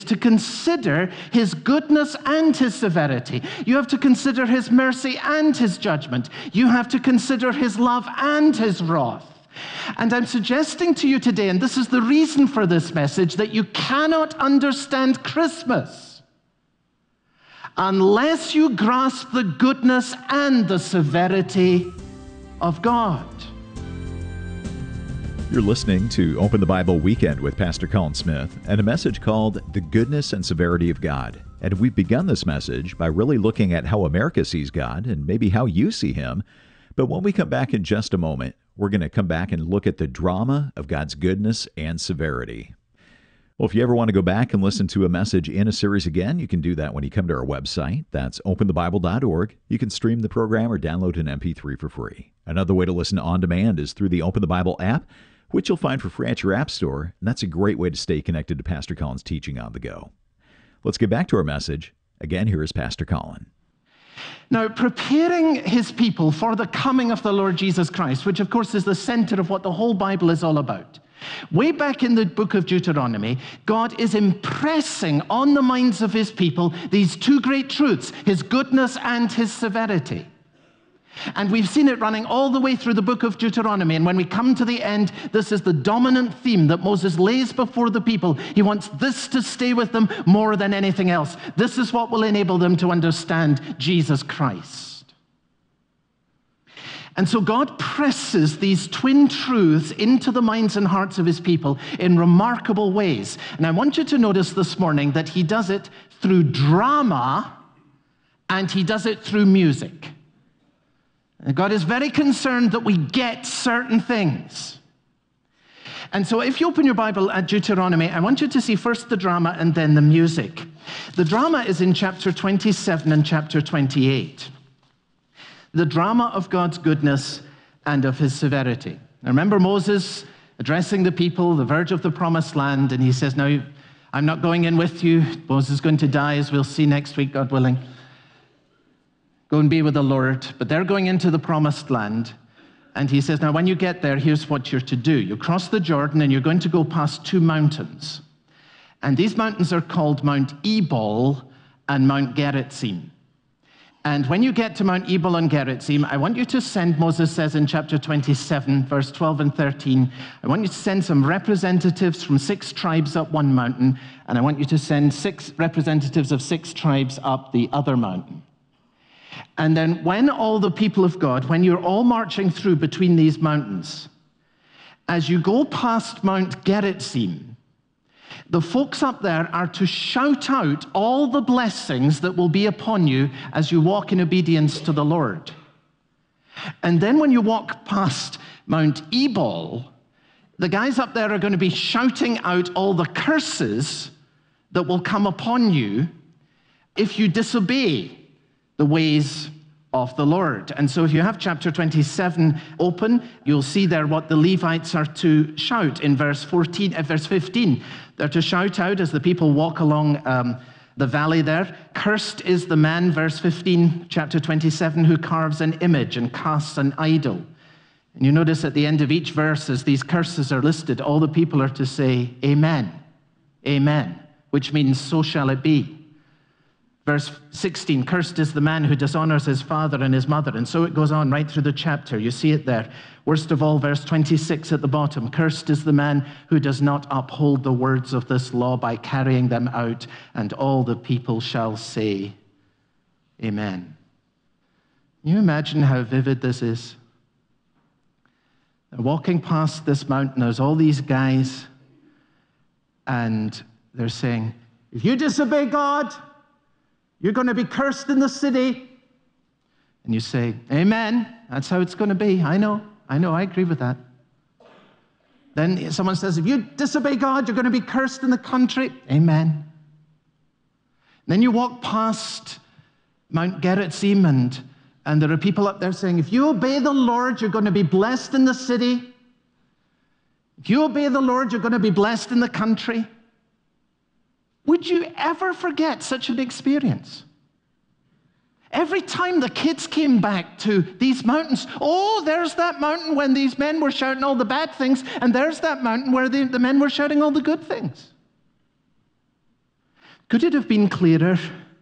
to consider his goodness and his severity. You have to consider his mercy and his judgment. You have to consider his love and his wrath. And I'm suggesting to you today, and this is the reason for this message, that you cannot understand Christmas unless you grasp the goodness and the severity of God. You're listening to Open the Bible Weekend with Pastor Colin Smith and a message called The Goodness and Severity of God. And we've begun this message by really looking at how America sees God and maybe how you see him. But when we come back in just a moment, we're going to come back and look at the drama of God's goodness and severity. Well, if you ever want to go back and listen to a message in a series again, you can do that when you come to our website. That's openthebible.org. You can stream the program or download an MP3 for free. Another way to listen on demand is through the Open the Bible app, which you'll find for free at your app store, and that's a great way to stay connected to Pastor Colin's teaching on the go. Let's get back to our message. Again, here is Pastor Colin. Now, preparing his people for the coming of the Lord Jesus Christ, which of course is the center of what the whole Bible is all about. Way back in the book of Deuteronomy, God is impressing on the minds of his people these two great truths, his goodness and his severity. And we've seen it running all the way through the book of Deuteronomy. And when we come to the end, this is the dominant theme that Moses lays before the people. He wants this to stay with them more than anything else. This is what will enable them to understand Jesus Christ. And so God presses these twin truths into the minds and hearts of his people in remarkable ways. And I want you to notice this morning that he does it through drama and he does it through music. God is very concerned that we get certain things. And so if you open your Bible at Deuteronomy, I want you to see first the drama and then the music. The drama is in chapter 27 and chapter 28. The drama of God's goodness and of his severity. Now remember Moses addressing the people, the verge of the promised land, and he says, "Now, I'm not going in with you. Moses is going to die, as we'll see next week, God willing. Go and be with the Lord." But they're going into the promised land. And he says, "Now, when you get there, here's what you're to do. You cross the Jordan, and you're going to go past two mountains. And these mountains are called Mount Ebal and Mount Gerizim. And when you get to Mount Ebal and Gerizim, I want you to send," Moses says in chapter 27, verse 12 and 13, "I want you to send some representatives from 6 tribes up one mountain, and I want you to send 6 representatives of 6 tribes up the other mountain. And then when all the people of God, when you're all marching through between these mountains, as you go past Mount Gerizim, the folks up there are to shout out all the blessings that will be upon you as you walk in obedience to the Lord. And then when you walk past Mount Ebal, the guys up there are going to be shouting out all the curses that will come upon you if you disobey the ways of the Lord." And so if you have chapter 27 open, you'll see there what the Levites are to shout in verse 15. They're to shout out as the people walk along the valley there. "Cursed is the man," verse 15, chapter 27, "who carves an image and casts an idol." And you notice at the end of each verse, as these curses are listed, all the people are to say, "Amen, amen," which means so shall it be. Verse 16, "Cursed is the man who dishonors his father and his mother." And so it goes on right through the chapter. You see it there. Worst of all, verse 26 at the bottom, "Cursed is the man who does not uphold the words of this law by carrying them out, and all the people shall say, Amen." Can you imagine how vivid this is? They're walking past this mountain, there's all these guys, and they're saying, "If you disobey God, you're going to be cursed in the city." And you say, "Amen, that's how it's going to be. I know, I agree with that." Then someone says, "If you disobey God, you're going to be cursed in the country." Amen. Then you walk past Mount Gerizim, and there are people up there saying, "If you obey the Lord, you're going to be blessed in the city. If you obey the Lord, you're going to be blessed in the country." Would you ever forget such an experience? Every time the kids came back to these mountains, "Oh, there's that mountain when these men were shouting all the bad things, and there's that mountain where the men were shouting all the good things." Could it have been clearer?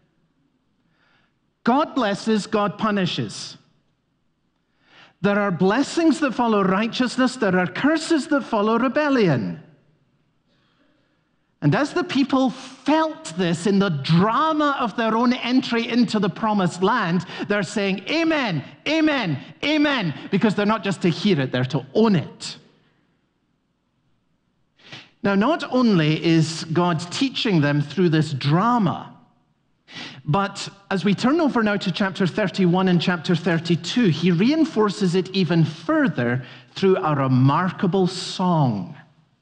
God blesses, God punishes. There are blessings that follow righteousness, there are curses that follow rebellion. And as the people felt this in the drama of their own entry into the promised land, they're saying, amen, amen, amen, because they're not just to hear it, they're to own it. Now, not only is God teaching them through this drama, but as we turn over now to chapter 31 and chapter 32, he reinforces it even further through a remarkable song.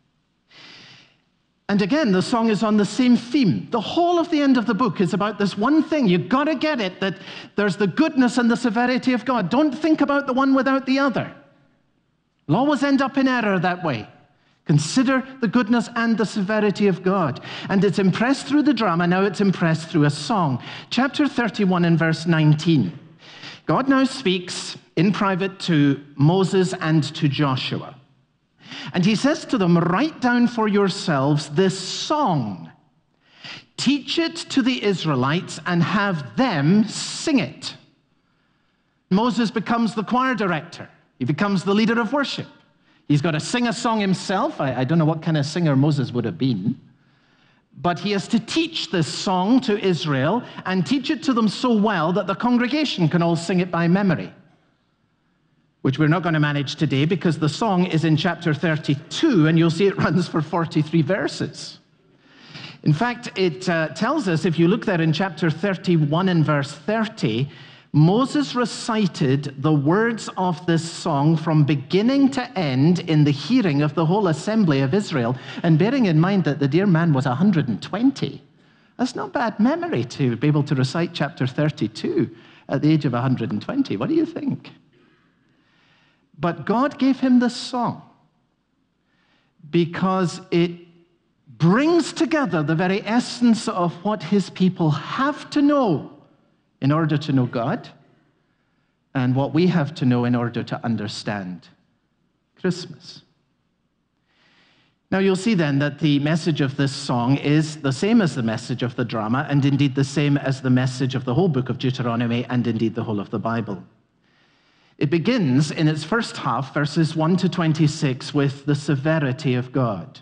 And again, the song is on the same theme. The whole of the end of the book is about this one thing. You've got to get it, that there's the goodness and the severity of God. Don't think about the one without the other. You'll always end up in error that way. Consider the goodness and the severity of God. And it's impressed through the drama, now it's impressed through a song. Chapter 31 and verse 19. God now speaks in private to Moses and to Joshua. And he says to them, write down for yourselves this song. Teach it to the Israelites and have them sing it. Moses becomes the choir director. He becomes the leader of worship. He's got to sing a song himself. I don't know what kind of singer Moses would have been. But he has to teach this song to Israel and teach it to them so well that the congregation can all sing it by memory, which we're not going to manage today because the song is in chapter 32, and you'll see it runs for 43 verses. In fact, it tells us, if you look there in chapter 31 and verse 30, Moses recited the words of this song from beginning to end in the hearing of the whole assembly of Israel, and bearing in mind that the dear man was 120. That's not bad memory to be able to recite chapter 32 at the age of 120. What do you think? But God gave him this song because it brings together the very essence of what his people have to know in order to know God, and what we have to know in order to understand Christmas. Now you'll see then that the message of this song is the same as the message of the drama, and indeed the same as the message of the whole book of Deuteronomy, and indeed the whole of the Bible. It begins in its first half, verses 1 to 26, with the severity of God.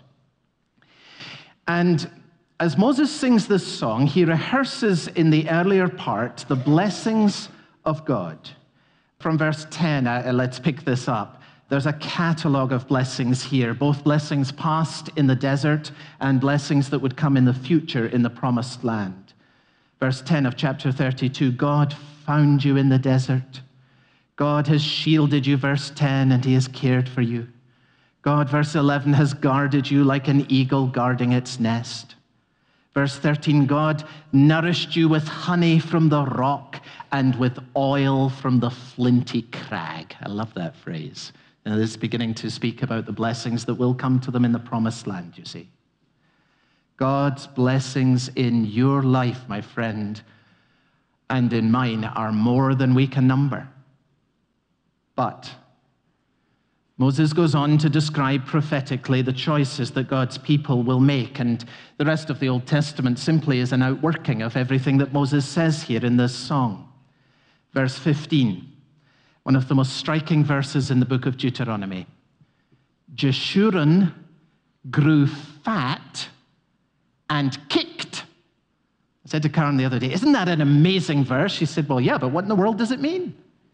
And as Moses sings this song, he rehearses in the earlier part the blessings of God. From verse 10, let's pick this up. There's a catalog of blessings here, both blessings past in the desert and blessings that would come in the future in the promised land. Verse 10 of chapter 32, God found you in the desert. God has shielded you, verse 10, and he has cared for you. God, verse 11, has guarded you like an eagle guarding its nest. Verse 13, God nourished you with honey from the rock and with oil from the flinty crag. I love that phrase. And this is beginning to speak about the blessings that will come to them in the promised land, you see. God's blessings in your life, my friend, and in mine are more than we can number. But Moses goes on to describe prophetically the choices that God's people will make, and the rest of the Old Testament simply is an outworking of everything that Moses says here in this song. Verse 15, one of the most striking verses in the book of Deuteronomy. Jeshurun grew fat and kicked. I said to Karen the other day, isn't that an amazing verse? She said, well, yeah, but what in the world does it mean?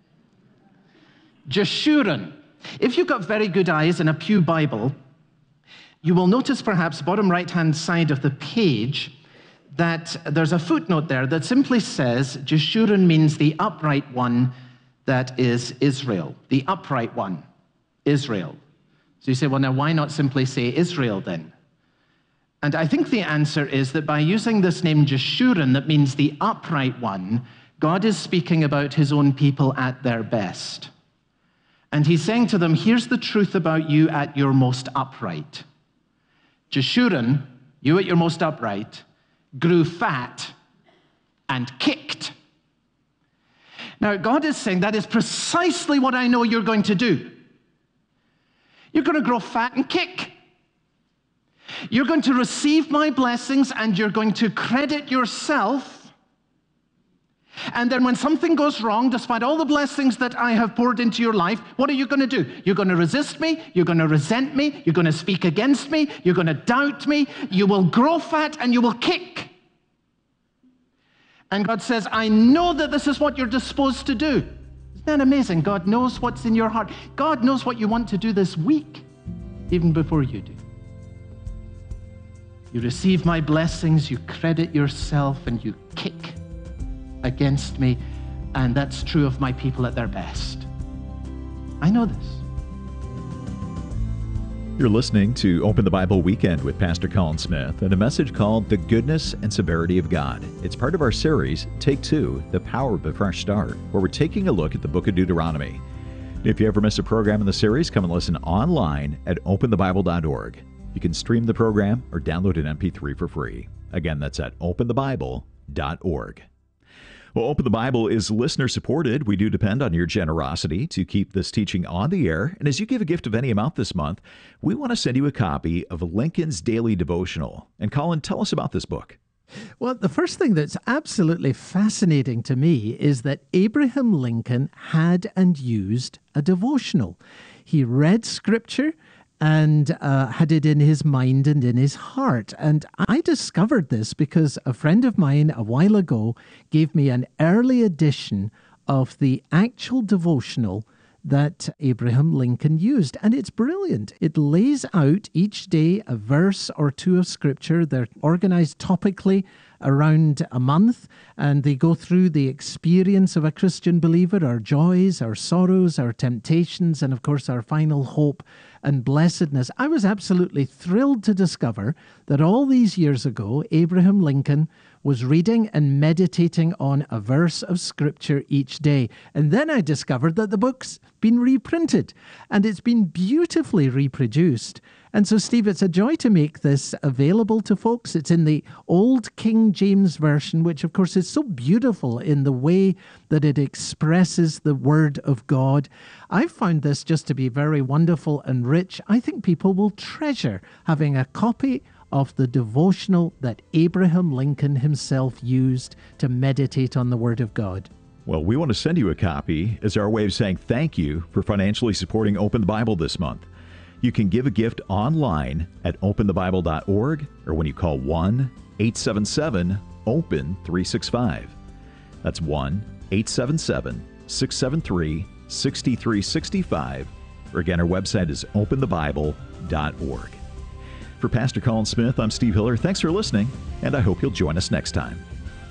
Jeshurun. If you've got very good eyes in a Pew Bible, you will notice perhaps bottom right-hand side of the page that there's a footnote there that simply says Jeshurun means the upright one, that is Israel. The upright one, Israel. So you say, well, now why not simply say Israel then? And I think the answer is that by using this name Jeshurun, that means the upright one, God is speaking about his own people at their best. And he's saying to them, here's the truth about you at your most upright. Jeshurun, you at your most upright, grew fat and kicked. Now, God is saying that is precisely what I know you're going to do. You're going to grow fat and kick. You're going to receive my blessings and you're going to credit yourself. And then when something goes wrong, despite all the blessings that I have poured into your life, what are you going to do? You're going to resist me, you're going to resent me, you're going to speak against me, you're going to doubt me, you will grow fat and you will kick. And God says, I know that this is what you're disposed to do. Isn't that amazing? God knows what's in your heart. God knows what you want to do this week, even before you do. You receive my blessings, you credit yourself, and you kick against me, and that's true of my people at their best. I know this. You're listening to Open the Bible Weekend with Pastor Colin Smith and a message called The Goodness and Severity of God. It's part of our series, Take 2, The Power of a Fresh Start, where we're taking a look at the book of Deuteronomy. If you ever miss a program in the series, come and listen online at openthebible.org. You can stream the program or download an MP3 for free. Again, that's at openthebible.org. Well, Open the Bible is listener-supported. We do depend on your generosity to keep this teaching on the air. And as you give a gift of any amount this month, we want to send you a copy of Lincoln's Daily Devotional. And Colin, tell us about this book. Well, the first thing that's absolutely fascinating to me is that Abraham Lincoln had and used a devotional. He read Scripture and had it in his mind and in his heart. And I discovered this because a friend of mine a while ago gave me an early edition of the actual devotional that Abraham Lincoln used. And it's brilliant. It lays out each day a verse or two of Scripture. They're organized topically around a month, and they go through the experience of a Christian believer, our joys, our sorrows, our temptations, and of course our final hope and blessedness. I was absolutely thrilled to discover that all these years ago, Abraham Lincoln was reading and meditating on a verse of Scripture each day. And then I discovered that the book's been reprinted, and it's been beautifully reproduced. And so, Steve, it's a joy to make this available to folks. It's in the Old King James Version, which, of course, is so beautiful in the way that it expresses the Word of God. I found this just to be very wonderful and rich. I think people will treasure having a copy of the devotional that Abraham Lincoln himself used to meditate on the Word of God. Well, we want to send you a copy as our way of saying thank you for financially supporting Open the Bible this month. You can give a gift online at openthebible.org or when you call 1-877-OPEN-365. That's 1-877-673-6365. Or again, our website is openthebible.org. For Pastor Colin Smith, I'm Steve Hiller. Thanks for listening, and I hope you'll join us next time.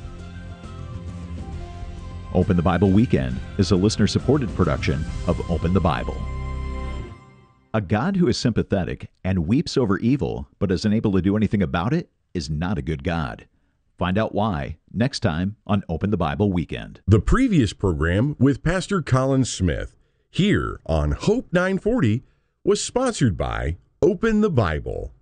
Open the Bible Weekend is a listener-supported production of Open the Bible. A God who is sympathetic and weeps over evil but is unable to do anything about it is not a good God. Find out why next time on Open the Bible Weekend. The previous program with Pastor Colin Smith here on Hope 940 was sponsored by Open the Bible.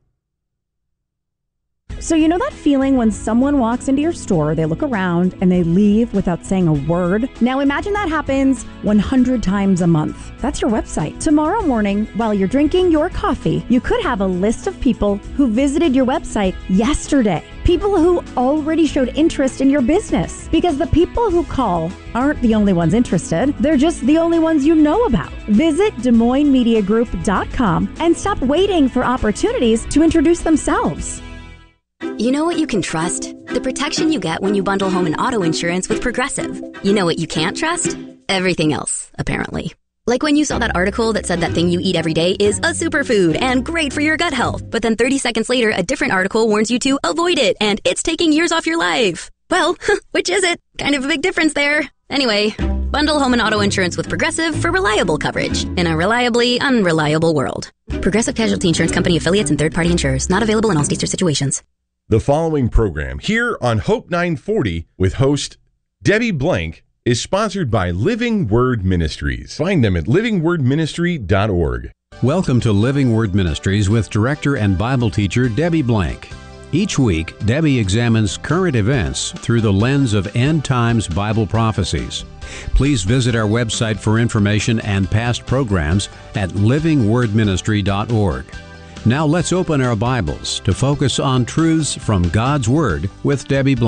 So you know that feeling when someone walks into your store, they look around, and they leave without saying a word? Now imagine that happens 100 times a month. That's your website. Tomorrow morning, while you're drinking your coffee, you could have a list of people who visited your website yesterday. People who already showed interest in your business. Because the people who call aren't the only ones interested. They're just the only ones you know about. Visit DesMoinesMediaGroup.com and stop waiting for opportunities to introduce themselves. You know what you can trust? The protection you get when you bundle home and auto insurance with Progressive. You know what you can't trust? Everything else, apparently. Like when you saw that article that said that thing you eat every day is a superfood and great for your gut health. But then 30 seconds later, a different article warns you to avoid it and it's taking years off your life. Well, which is it? Kind of a big difference there. Anyway, bundle home and auto insurance with Progressive for reliable coverage in a reliably unreliable world. Progressive Casualty Insurance Company affiliates and third-party insurers. Not available in all states or situations. The following program here on Hope 940 with host Debbie Blank is sponsored by Living Word Ministries. Find them at livingwordministry.org. Welcome to Living Word Ministries with director and Bible teacher Debbie Blank. Each week, Debbie examines current events through the lens of end times Bible prophecies. Please visit our website for information and past programs at livingwordministry.org. Now let's open our Bibles to focus on truths from God's Word with Debbie Blank.